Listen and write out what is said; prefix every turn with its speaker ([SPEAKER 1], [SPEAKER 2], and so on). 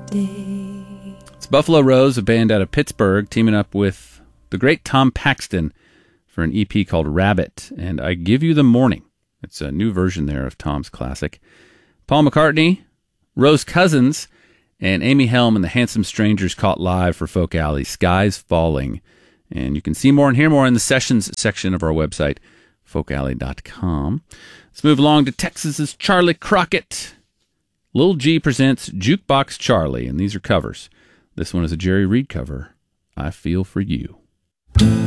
[SPEAKER 1] day.
[SPEAKER 2] It's Buffalo Rose, a band out of Pittsburgh, teaming up with the great Tom Paxton for an EP called Rabbit, and I Give You the Morning. It's a new version there of Tom's classic. Paul McCartney, Rose Cousins, and Amy Helm and the Handsome Strangers caught live for Folk Alley, Skies Falling. And you can see more and hear more in the sessions section of our website, folkalley.com. Let's move along to Texas's Charlie Crockett. Lil G presents Jukebox Charlie, and these are covers. This one is a Jerry Reed cover, I Feel For You.